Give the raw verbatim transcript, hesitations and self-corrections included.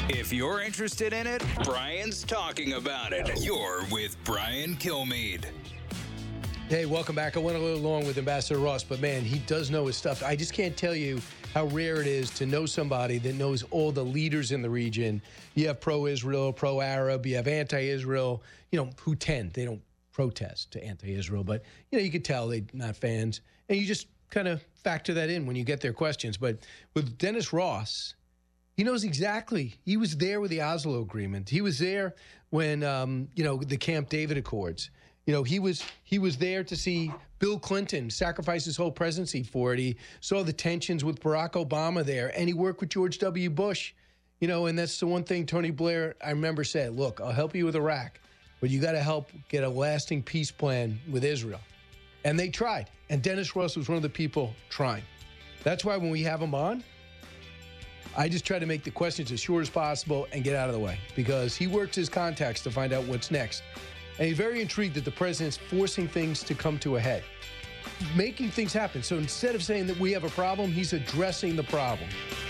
If you're interested in it, Brian's talking about it. You're with Brian Kilmeade. Hey, welcome back. I went a little long with Ambassador Ross, but man, he does know his stuff. I just can't tell you how rare it is to know somebody that knows all the leaders in the region. You have pro-Israel, pro-Arab, you have anti-Israel, you know, who tend, they don't protest to anti-Israel, but, you know, you could tell they're not fans. And you just kind of factor that in when you get their questions. But with Dennis Ross, he knows exactly. He was there with the Oslo Agreement. He was there when, um, you know, the Camp David Accords. You know, he was he was there to see Bill Clinton sacrifice his whole presidency for it. He saw the tensions with Barack Obama there, and he worked with George W. Bush. You know, and that's the one thing Tony Blair, I remember, said, look, I'll help you with Iraq, but you got to help get a lasting peace plan with Israel. And they tried. And Dennis Ross was one of the people trying. That's why when we have him on, I just try to make the questions as short as possible and get out of the way, because he works his contacts to find out what's next. And he's very intrigued that the president's forcing things to come to a head, making things happen. So instead of saying that we have a problem, he's addressing the problem.